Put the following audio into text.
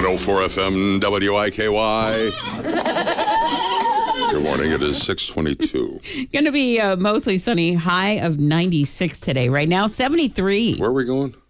104 FM WIKY. Good morning. It is 6:22. Going to be mostly sunny, high of 96 today. Right now, 73. Where are we going?